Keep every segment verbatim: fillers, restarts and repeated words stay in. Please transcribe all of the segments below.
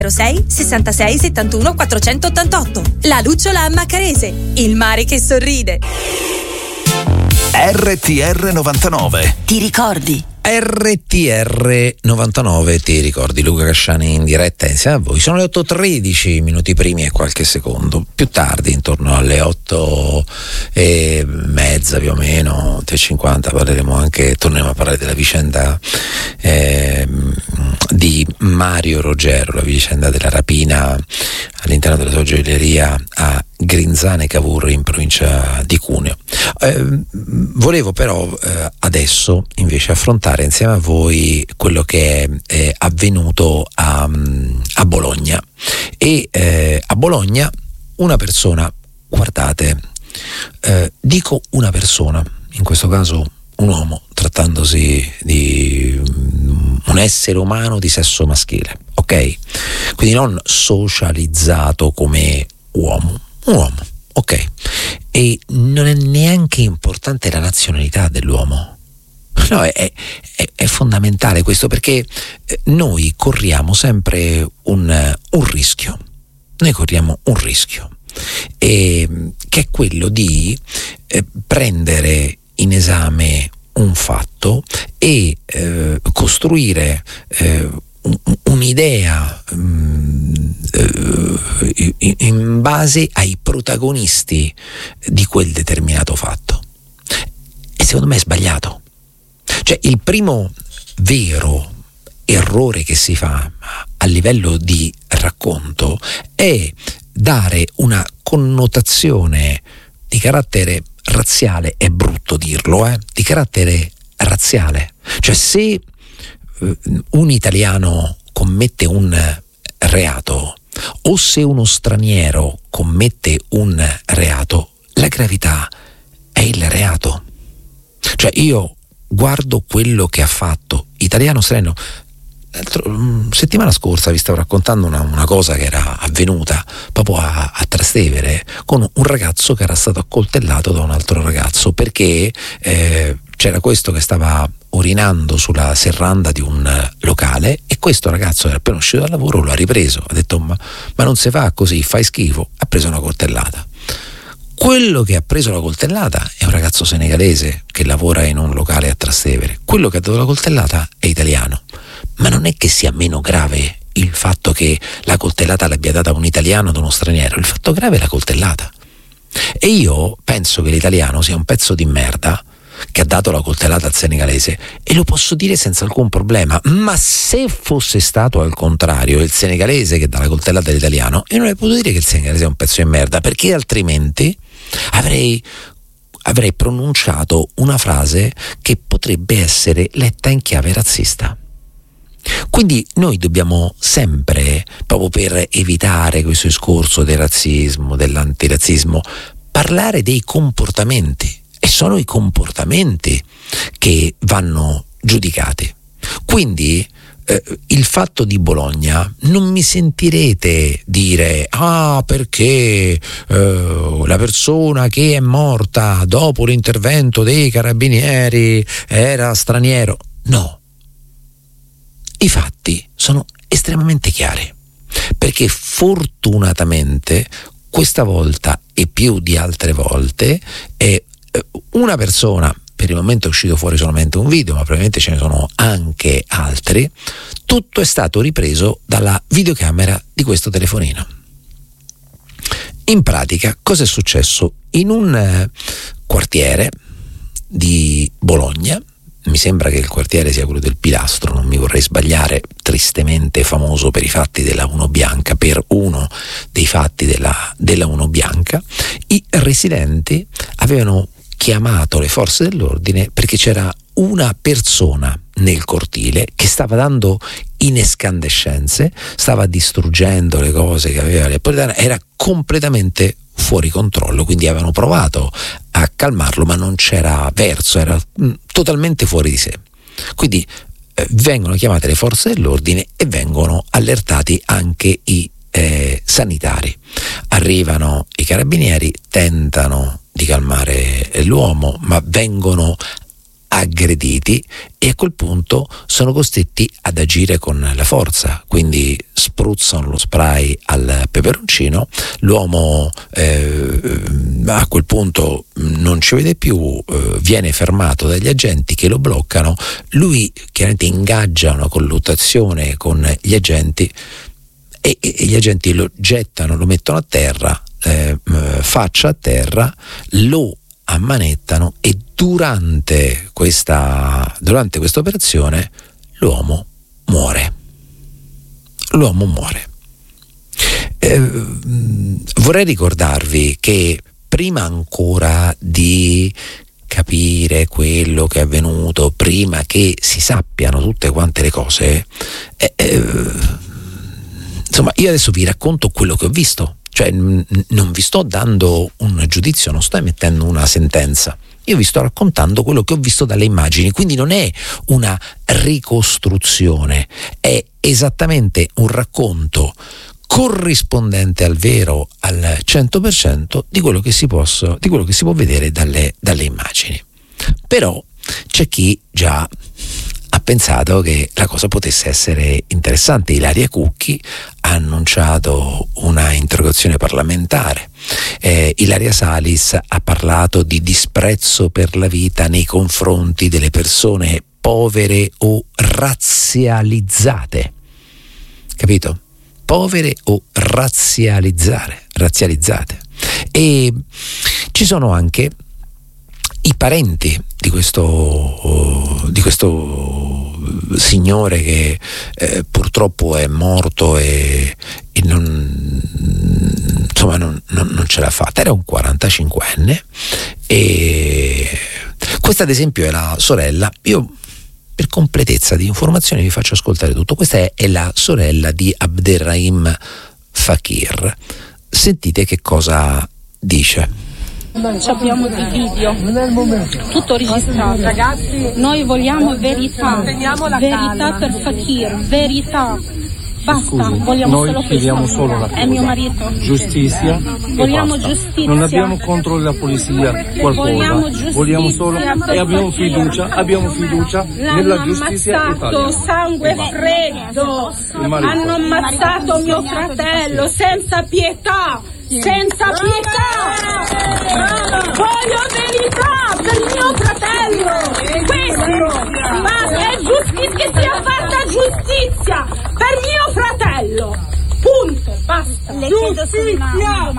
sei sessantasei settantuno quattrocentottantotto. La lucciola a Maccarese, il mare che sorride. R T R novantanove. Ti ricordi? R T R novantanove, ti ricordi? Luca Casciani in diretta insieme a voi. Sono le otto e tredici, minuti primi e qualche secondo più tardi, intorno alle otto e mezza più o meno, otto e cinquanta, parleremo anche, torneremo a parlare della vicenda eh, di Mario Roggero, la vicenda della rapina all'interno della sua gioielleria a Grinzane Cavour in provincia di Cuneo. Eh, volevo però eh, adesso invece affrontare insieme a voi quello che è eh, avvenuto a, a Bologna e eh, a Bologna una persona, guardate, eh, dico una persona, in questo caso un uomo, trattandosi di un essere umano di sesso maschile, ok? Quindi non socializzato come uomo, un uomo, ok? E non è neanche importante la nazionalità dell'uomo. No, è, è, è fondamentale questo, perché noi corriamo sempre un, un rischio. Noi corriamo un rischio, e, che è quello di eh, prendere in esame un fatto e eh, costruire eh, un, un'idea um, eh, in base ai protagonisti di quel determinato fatto. E secondo me è sbagliato. Cioè, il primo vero errore che si fa a livello di racconto è dare una connotazione di carattere razziale, è brutto dirlo, eh, di carattere razziale. Cioè, se eh, un italiano commette un reato o se uno straniero commette un reato, la gravità è il reato. Cioè, io guardo quello che ha fatto, italiano straniero. Settimana scorsa vi stavo raccontando una, una cosa che era avvenuta proprio a, a Trastevere, con un ragazzo che era stato accoltellato da un altro ragazzo perché eh, c'era questo che stava urinando sulla serranda di un locale e questo ragazzo era appena uscito dal lavoro, lo ha ripreso, ha detto ma, ma non si fa così, fai schifo, ha preso una coltellata. Quello che ha preso la coltellata è un ragazzo senegalese che lavora in un locale a Trastevere. Quello che ha dato la coltellata è italiano. Ma non è che sia meno grave il fatto che la coltellata l'abbia data un italiano ad uno straniero. Il fatto grave è la coltellata. E io penso che l'italiano sia un pezzo di merda che ha dato la coltellata al senegalese, e lo posso dire senza alcun problema. Ma se fosse stato al contrario il senegalese che dà la coltellata all'italiano, io non avrei potuto dire che il senegalese è un pezzo di merda, perché altrimenti avrei avrei pronunciato una frase che potrebbe essere letta in chiave razzista. Quindi noi dobbiamo sempre, proprio per evitare questo discorso del razzismo, dell'antirazzismo, parlare dei comportamenti, e sono i comportamenti che vanno giudicati. Quindi eh, il fatto di Bologna non mi sentirete dire ah perché eh, la persona che è morta dopo l'intervento dei carabinieri era straniero. No. I fatti sono estremamente chiari, perché fortunatamente questa volta e più di altre volte è una persona, per il momento è uscito fuori solamente un video, ma probabilmente ce ne sono anche altri, tutto è stato ripreso dalla videocamera di questo telefonino. In pratica, cosa è successo? In un quartiere di Bologna, mi sembra che il quartiere sia quello del Pilastro, non mi vorrei sbagliare, tristemente famoso per i fatti della Uno Bianca, per uno dei fatti della, della Uno Bianca, i residenti avevano chiamato le forze dell'ordine perché c'era una persona nel cortile che stava dando in escandescenze, stava distruggendo le cose che aveva le napoletane, era completamente fuori controllo, quindi avevano provato a calmarlo ma non c'era verso, era mh, totalmente fuori di sé. Quindi eh, vengono chiamate le forze dell'ordine e vengono allertati anche i eh, sanitari. Arrivano i carabinieri, tentano di calmare l'uomo, ma vengono aggrediti e a quel punto sono costretti ad agire con la forza, quindi spruzzano lo spray al peperoncino, l'uomo eh, a quel punto non ci vede più, eh, viene fermato dagli agenti che lo bloccano, lui chiaramente ingaggia una colluttazione con gli agenti e, e gli agenti lo gettano, lo mettono a terra, eh, faccia a terra, lo ammanettano e durante questa durante questa operazione l'uomo muore. L'uomo muore. Eh, vorrei ricordarvi che prima ancora di capire quello che è avvenuto, prima che si sappiano tutte quante le cose, eh, eh, insomma, io adesso vi racconto quello che ho visto. Cioè n- non vi sto dando un giudizio, non sto emettendo una sentenza, io vi sto raccontando quello che ho visto dalle immagini, quindi non è una ricostruzione, è esattamente un racconto corrispondente al vero al cento per cento di quello che si posso, di quello che si può vedere dalle, dalle immagini. Però c'è chi già ha pensato che la cosa potesse essere interessante. Ilaria Cucchi ha annunciato una interrogazione parlamentare, eh, Ilaria Salis ha parlato di disprezzo per la vita nei confronti delle persone povere o razzializzate, capito? Povere o razzializzare, razzializzate. E ci sono anche i parenti di questo, di questo signore che eh, purtroppo è morto e, e non, insomma non, non, non ce l'ha fatta. Era un quarantacinquenne e questa ad esempio è la sorella. Io per completezza di informazioni vi faccio ascoltare tutto. Questa è, è la sorella di Abderrahim Fakir. Sentite che cosa dice. Abbiamo dei video, tutto registrato. Ragazzi, noi vogliamo verità, verità per Fakir, verità. Basta, Scusi, vogliamo noi solo chiediamo questo. solo la cosa. È mio marito. Giustizia. Vogliamo e basta. giustizia. Non abbiamo contro la polizia qualcosa. Vogliamo giustizia. Vogliamo solo e abbiamo fiducia, abbiamo fiducia nella giustizia ammazzato, italiana. sangue freddo. Hanno ammazzato mio fratello senza pietà. Senza pietà! Voglio verità per mio fratello! Questo! Ma è giustizia, che sia fatta giustizia per mio fratello! Punto! Basta! Giustizia!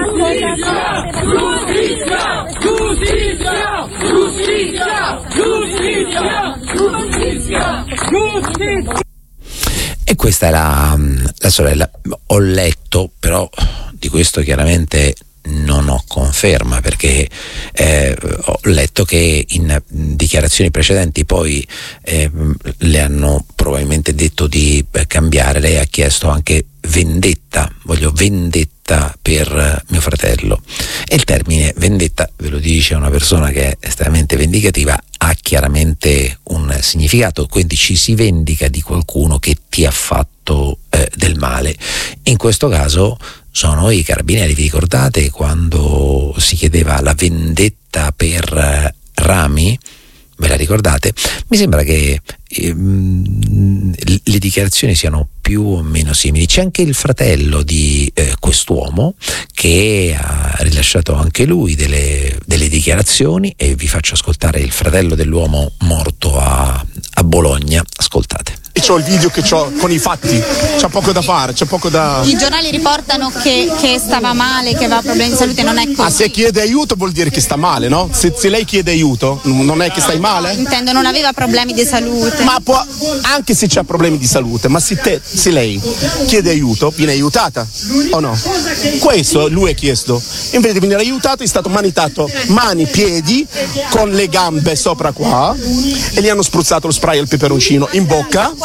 Giustizia! Giustizia! Giustizia! Giustizia! Giustizia! Giustizia! E questa è la, la sorella. Ho letto, però di questo chiaramente non ho conferma, perché eh, ho letto che in dichiarazioni precedenti poi eh, le hanno probabilmente detto di cambiare. Lei ha chiesto anche vendetta, voglio vendetta per mio fratello, e il termine vendetta, ve lo dice una persona che è estremamente vendicativa, ha chiaramente un significato, quindi ci si vendica di qualcuno che ti ha fatto eh, del male. In questo caso sono i carabinieri. Vi ricordate quando si chiedeva la vendetta per eh, Rami? Ve la ricordate? Mi sembra che ehm, le dichiarazioni siano più o meno simili. C'è anche il fratello di eh, quest'uomo che ha rilasciato anche lui delle, delle dichiarazioni, e vi faccio ascoltare il fratello dell'uomo morto a, a Bologna. Ascoltate. C'ho il video che c'ho con i fatti, c'è poco da fare, c'è poco da... I giornali riportano che, che stava male, che aveva problemi di salute, non è così. Ah, se chiede aiuto vuol dire che sta male, no? Se, se lei chiede aiuto, non è che stai male? Intendo, non aveva problemi di salute. Ma può, anche se c'ha problemi di salute, ma se, te, se lei chiede aiuto, viene aiutata o no? Questo lui ha chiesto. Invece di venire aiutato è stato manitato mani, piedi, con le gambe sopra qua, e gli hanno spruzzato lo spray al peperoncino in bocca.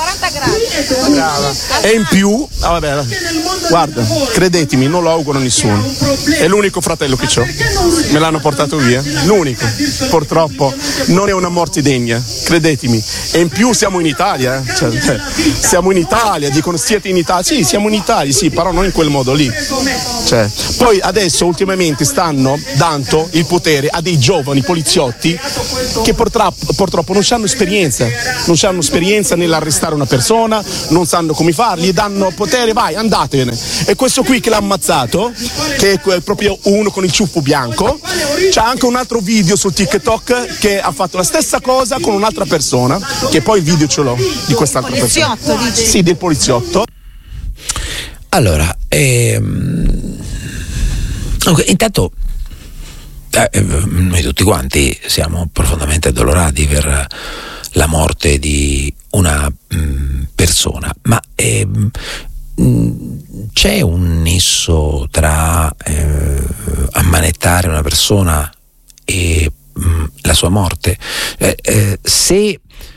quaranta gradi. Brava. E in più, ah, vabbè, guarda, credetemi, non lo auguro a nessuno. È l'unico fratello che ho. Me l'hanno portato via, l'unico. Purtroppo non è una morte degna, credetemi. E in più siamo in Italia, eh? Cioè, siamo in Italia, dicono siete in Italia, sì, siamo in Italia, sì, però non in quel modo lì. Cioè, poi adesso ultimamente stanno dando il potere a dei giovani poliziotti che purtroppo, purtroppo non hanno esperienza, non hanno esperienza nell'arrestare una persona, non sanno come farli, gli danno potere, vai, andatevene. E questo qui che l'ha ammazzato, che è proprio uno con il ciuffo bianco, c'è anche un altro video su TikTok che ha fatto la stessa cosa con un'altra persona, che poi il video ce l'ho di quest'altra persona. Poliziotto, dici? Sì, del poliziotto. Allora, ehm, okay, intanto eh, noi tutti quanti siamo profondamente addolorati per la morte di una mh, persona, ma ehm, mh, c'è un nesso tra eh, ammanettare una persona e mh, la sua morte? Eh, eh, se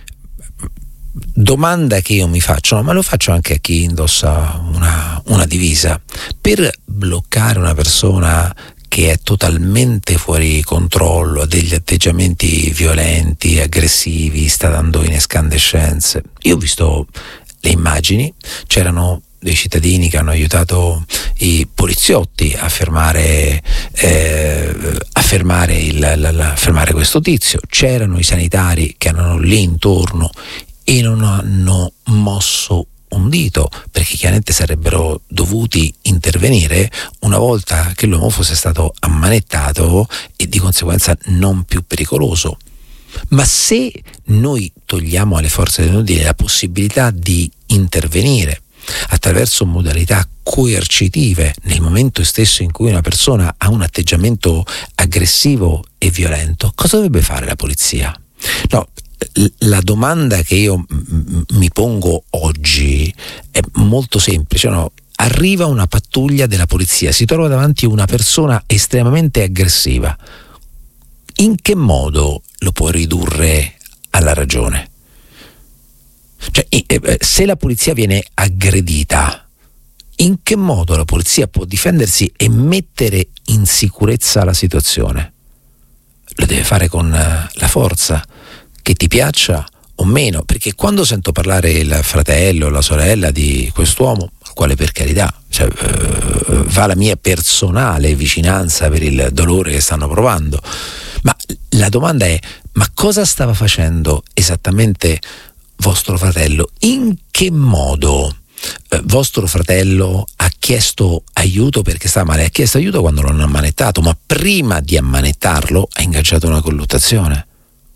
domanda che io mi faccio, ma lo faccio anche a chi indossa una, una divisa, per bloccare una persona che è totalmente fuori controllo, ha degli atteggiamenti violenti, aggressivi, sta dando in escandescenze. Io ho visto le immagini, c'erano dei cittadini che hanno aiutato i poliziotti a fermare, eh, a fermare, il, la, la, fermare questo tizio, c'erano i sanitari che erano lì intorno e non hanno mosso un dito, perché chiaramente sarebbero dovuti intervenire una volta che l'uomo fosse stato ammanettato e di conseguenza non più pericoloso. Ma se noi togliamo alle forze dell'ordine la possibilità di intervenire attraverso modalità coercitive nel momento stesso in cui una persona ha un atteggiamento aggressivo e violento, cosa dovrebbe fare la polizia? No, la domanda che io m- mi pongo oggi è molto semplice, no? Arriva una pattuglia della polizia, si trova davanti una persona estremamente aggressiva, in che modo lo può ridurre alla ragione? Cioè, se la polizia viene aggredita, in che modo la polizia può difendersi e mettere in sicurezza la situazione? Lo deve fare con la forza, che ti piaccia o meno, perché quando sento parlare il fratello o la sorella di quest'uomo, al quale per carità, cioè, uh, va la mia personale vicinanza per il dolore che stanno provando, ma la domanda è: ma cosa stava facendo esattamente vostro fratello? In che modo eh, vostro fratello ha chiesto aiuto perché sta male? Ha chiesto aiuto quando l'hanno ammanettato, ma prima di ammanettarlo ha ingaggiato una colluttazione.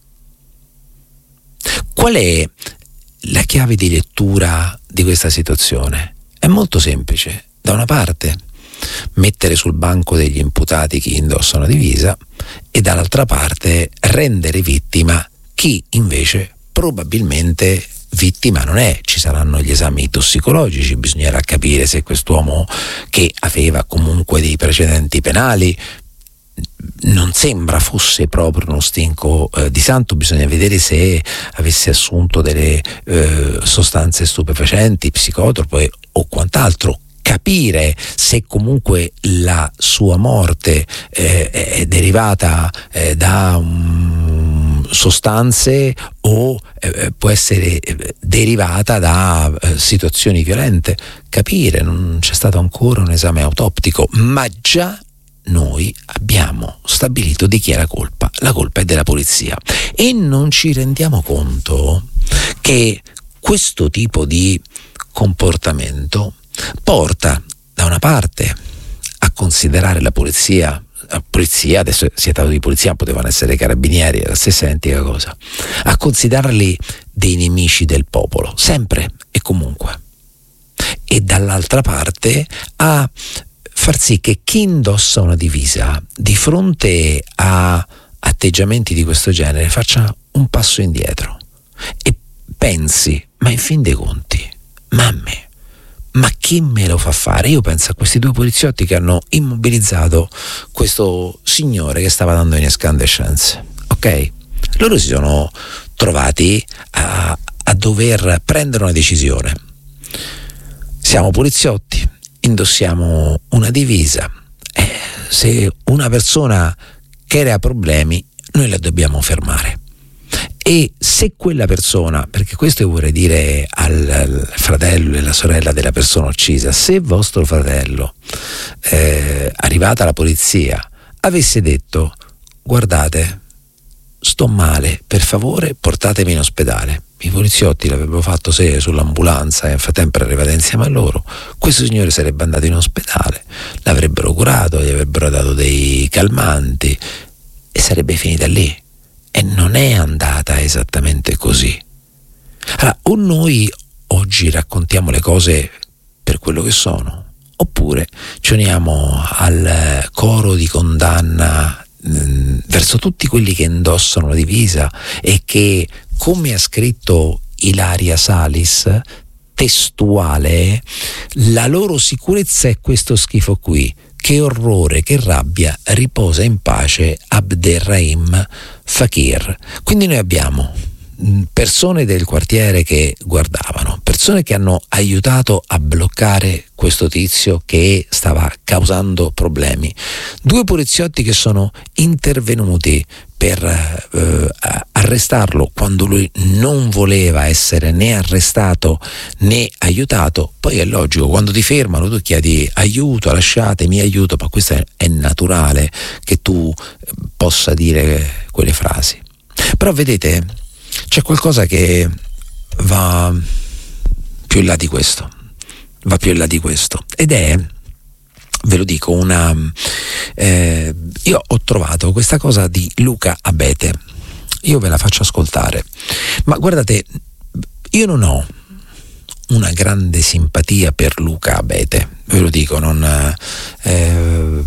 Qual è la chiave di lettura di questa situazione? È molto semplice. Da una parte mettere sul banco degli imputati chi indossa una divisa e dall'altra parte rendere vittima chi invece probabilmente vittima non è. Ci saranno gli esami tossicologici, bisognerà capire se quest'uomo, che aveva comunque dei precedenti penali, non sembra fosse proprio uno stinco eh, di santo, bisogna vedere se avesse assunto delle eh, sostanze stupefacenti, psicotrope o quant'altro, capire se comunque la sua morte eh, è derivata eh, da um, sostanze o eh, può essere derivata da eh, situazioni violente. Capire, non c'è stato ancora un esame autoptico, ma già noi abbiamo stabilito di chi è la colpa. La colpa è della polizia e non ci rendiamo conto che questo tipo di comportamento porta da una parte a considerare la polizia, la polizia adesso si è trattato di polizia, potevano essere carabinieri, è la stessa identica cosa, a considerarli dei nemici del popolo, sempre e comunque, e dall'altra parte a far sì che chi indossa una divisa di fronte a atteggiamenti di questo genere faccia un passo indietro e pensi: ma in fin dei conti, ma a me, ma chi me lo fa fare? Io penso a questi due poliziotti che hanno immobilizzato questo signore che stava dando in escandescenze, ok? Loro si sono trovati a, a a dover prendere una decisione. Siamo poliziotti, indossiamo una divisa, eh, se una persona crea problemi noi la dobbiamo fermare. E se quella persona, perché questo io vorrei dire al, al fratello e alla sorella della persona uccisa, se vostro fratello, eh, arrivata la polizia, avesse detto: guardate, sto male, per favore portatemi in ospedale, i poliziotti l'avrebbero fatto sedere sull'ambulanza e nel frattempo era arrivata insieme a loro, questo signore sarebbe andato in ospedale, l'avrebbero curato, gli avrebbero dato dei calmanti e sarebbe finita lì. E non è andata esattamente così. Allora, o noi oggi raccontiamo le cose per quello che sono, oppure ci uniamo al coro di condanna mh, verso tutti quelli che indossano la divisa e che, come ha scritto Ilaria Salis, testuale, la loro sicurezza è questo schifo qui. Che orrore, che rabbia, riposa in pace Abderrahim Fakir. Quindi noi abbiamo persone del quartiere che guardavano, persone che hanno aiutato a bloccare questo tizio che stava causando problemi, due poliziotti che sono intervenuti per eh, arrestarlo quando lui non voleva essere né arrestato né aiutato. Poi è logico, quando ti fermano tu chiedi aiuto, lasciatemi aiuto, ma questo è, è naturale che tu possa dire quelle frasi. Però vedete, c'è qualcosa che va più in là di questo, va più in là di questo, ed è, ve lo dico, una eh, io ho trovato questa cosa di Luca Abete, io ve la faccio ascoltare, ma guardate, io non ho una grande simpatia per Luca Abete, ve lo dico, non eh,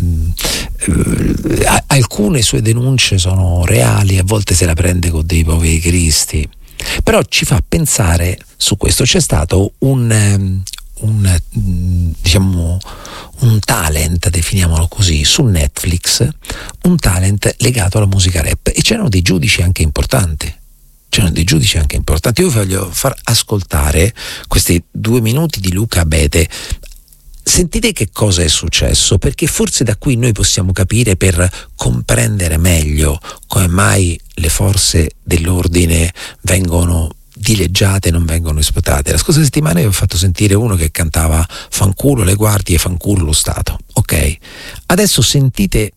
eh, alcune sue denunce sono reali, a volte se la prende con dei poveri cristi, però ci fa pensare su questo. C'è stato un un diciamo un talent, definiamolo così, su Netflix, un talent legato alla musica rap, e c'erano dei giudici anche importanti. C'erano dei giudici anche importanti. Io vi voglio far ascoltare questi due minuti di Luca Abete. Sentite che cosa è successo, perché forse da qui noi possiamo capire, per comprendere meglio come mai le forze dell'ordine vengono dileggiate e non vengono esploitate. La scorsa settimana vi ho fatto sentire uno che cantava fanculo le guardie, fanculo lo Stato, ok? Adesso sentite,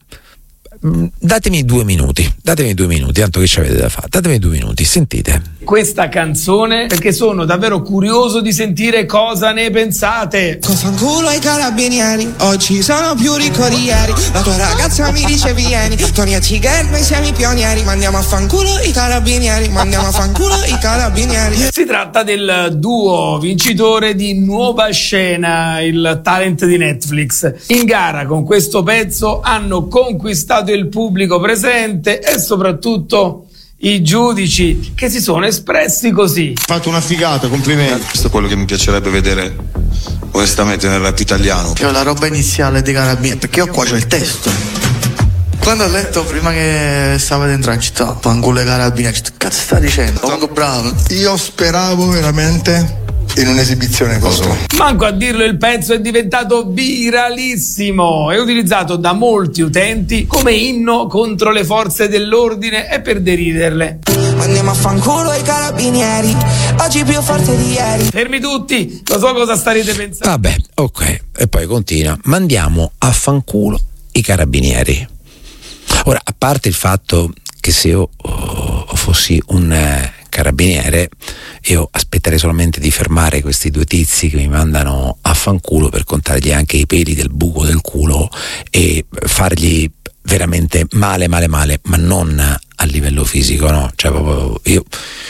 datemi due minuti, datemi due minuti, tanto che ci avete da fare, datemi due minuti, sentite questa canzone, perché sono davvero curioso di sentire cosa ne pensate. Con fanculo ai carabinieri, oggi sono più ricco di ieri. La tua ragazza mi dice vieni, Tony e Tiger, noi siamo i pionieri. Mandiamo a fanculo i carabinieri, mandiamo a fanculo i carabinieri. Si tratta del duo vincitore di Nuova Scena, il talent di Netflix. In gara con questo pezzo hanno conquistato il pubblico presente e soprattutto i giudici, che si sono espressi così. Fatto una figata, complimenti. Questo è quello che mi piacerebbe vedere onestamente nel rap italiano. Io la roba iniziale dei carabinieri, perché io qua c'ho il testo. Quando ho letto prima che stavo dentro in città, fanculo ai carabinieri, che cazzo sta dicendo? Sono bravo. Io speravo veramente in un'esibizione così. Manco a dirlo, il pezzo è diventato viralissimo e utilizzato da molti utenti come inno contro le forze dell'ordine e per deriderle. Andiamo a fanculo ai carabinieri, oggi più forte di ieri. Fermi tutti, lo so cosa starete pensando. Vabbè, ok, e poi continua. Mandiamo a fanculo i carabinieri. Ora, a parte il fatto che se io oh, fossi un eh, carabiniere, io aspetterei solamente di fermare questi due tizi che mi mandano a fanculo per contargli anche i peli del buco del culo e fargli veramente male male male, ma non a livello fisico, no? Cioè proprio io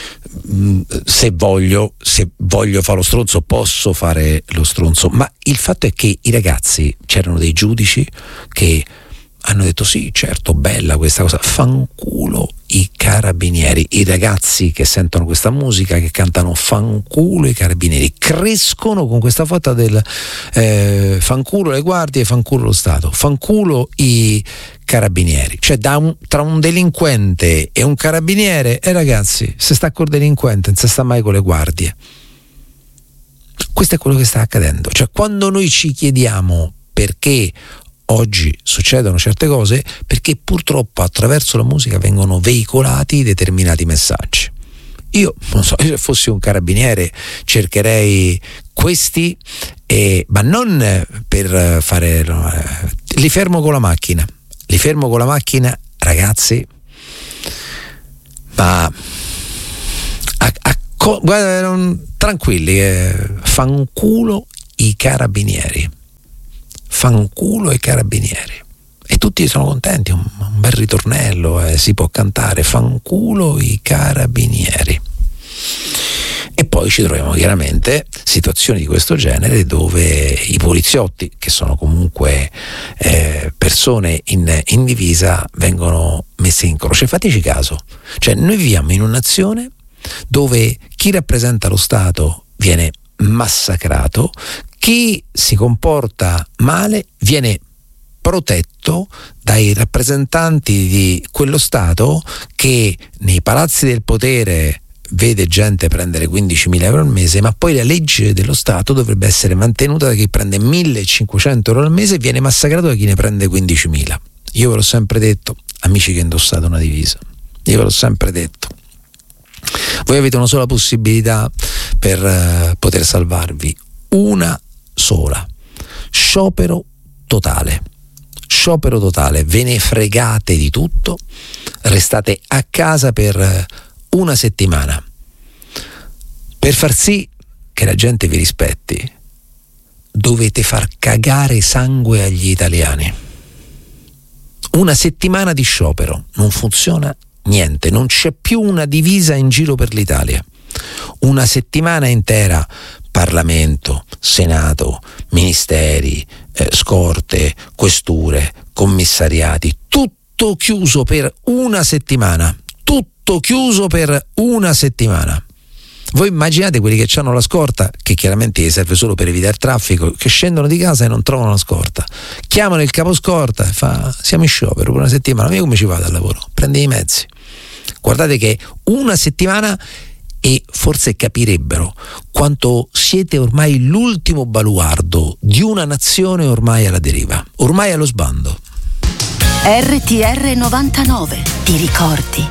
se voglio se voglio fare lo stronzo posso fare lo stronzo, ma il fatto è che i ragazzi, c'erano dei giudici che hanno detto sì, certo, bella questa cosa, fanculo i carabinieri. I ragazzi che sentono questa musica, che cantano fanculo i carabinieri, crescono con questa foto del eh, fanculo le guardie, fanculo lo Stato, fanculo i carabinieri. Cioè da un, tra un delinquente e un carabiniere, e eh, ragazzi, se sta col delinquente non si sta mai con le guardie. Questo è quello che sta accadendo. Cioè quando noi ci chiediamo perché oggi succedono certe cose, perché purtroppo attraverso la musica vengono veicolati determinati messaggi. Io non so, se fossi un carabiniere cercherei questi, eh, ma non per fare, no, eh, li fermo con la macchina, li fermo con la macchina, ragazzi, ma a, a, guarda, non, tranquilli, eh, fanculo i carabinieri. Fanculo i carabinieri, e tutti sono contenti, un, un bel ritornello, eh, si può cantare fanculo i carabinieri. E poi ci troviamo chiaramente situazioni di questo genere dove i poliziotti, che sono comunque eh, persone in, in divisa, vengono messi in croce. Fateci caso, cioè noi viviamo in una nazione dove chi rappresenta lo Stato viene massacrato, chi si comporta male viene protetto dai rappresentanti di quello Stato che nei palazzi del potere vede gente prendere quindicimila euro al mese, ma poi la legge dello Stato dovrebbe essere mantenuta da chi prende millecinquecento euro al mese e viene massacrato da chi ne prende quindicimila. Io ve l'ho sempre detto, amici che indossate una divisa, io ve l'ho sempre detto, voi avete una sola possibilità per uh, poter salvarvi, una sola: sciopero totale. Sciopero totale, ve ne fregate di tutto, restate a casa per una settimana per far sì che la gente vi rispetti. Dovete far cagare sangue agli italiani. Una settimana di sciopero, non funziona niente, non c'è più una divisa in giro per l'Italia. Una settimana intera, Parlamento, Senato, ministeri, eh, scorte, questure, commissariati, tutto chiuso per una settimana, tutto chiuso per una settimana. Voi immaginate quelli che hanno la scorta, che chiaramente gli serve solo per evitare il traffico, che scendono di casa e non trovano la scorta, chiamano il caposcorta e fa: siamo in sciopero per una settimana, ma io come ci vado al lavoro? Prende i mezzi. Guardate che una settimana, e forse capirebbero quanto siete ormai l'ultimo baluardo di una nazione ormai alla deriva, ormai allo sbando. R T R novantanove, ti ricordi?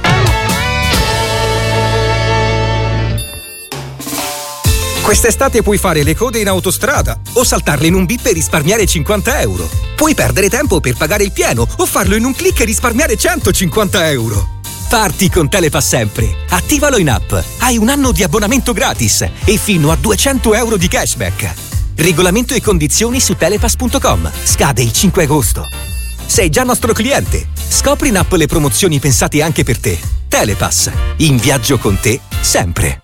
Quest'estate puoi fare le code in autostrada o saltarle in un bip e risparmiare cinquanta euro. Puoi perdere tempo per pagare il pieno o farlo in un click e risparmiare centocinquanta euro. Parti con Telepass sempre. Attivalo in app. Hai un anno di abbonamento gratis e fino a duecento euro di cashback. Regolamento e condizioni su telepass punto com. Scade il cinque agosto. Sei già nostro cliente? Scopri in app le promozioni pensate anche per te. Telepass. In viaggio con te sempre.